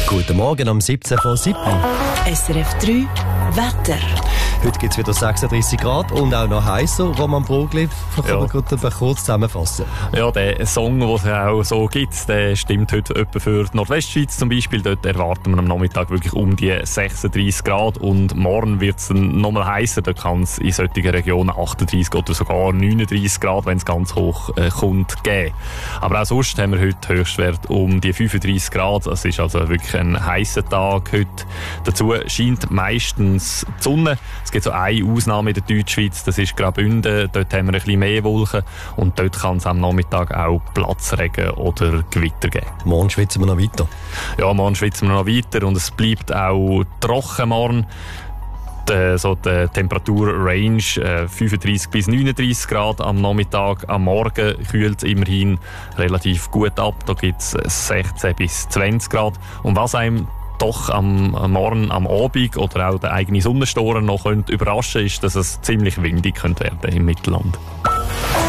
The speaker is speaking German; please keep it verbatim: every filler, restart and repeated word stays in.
Guten Morgen am siebzehnten vor sieben. S R F drei Wetter. Heute gibt es wieder sechsunddreissig Grad und auch noch heißer. Roman Brugli, kann Ja. man gut kurz zusammenfassen. Ja, der Song, den es auch so gibt, der stimmt heute etwa für die Nordwestschweiz zum Beispiel. Dort erwarten wir am Nachmittag wirklich um die sechsunddreissig Grad und morgen wird es dann nochmal heißer. Da kann es in solchen Regionen achtunddreissig oder sogar neununddreissig Grad, wenn es ganz hoch äh, kommt, geben. Aber auch sonst haben wir heute Höchstwert um die fünfunddreissig Grad. Es ist also wirklich ein heißer Tag heute. Dazu scheint meistens die Sonne. Es gibt so eine Ausnahme in der Deutschschweiz, das ist Graubünden. Dort haben wir ein bisschen mehr Wolken und dort kann es am Nachmittag auch Platzregen oder Gewitter geben. Morgen schwitzen wir noch weiter. Ja, morgen schwitzen wir noch weiter und es bleibt auch trocken morgen. Die, so die Temperaturrange äh, fünfunddreissig bis neununddreissig Grad am Nachmittag. Am Morgen kühlt es immerhin relativ gut ab. Da gibt es sechzehn bis zwanzig Grad. Und was einem doch am, am Morgen, am Abend oder auch der eigene Sonnenstoren noch könnte überraschen, ist, dass es ziemlich windig könnte werden im Mittelland.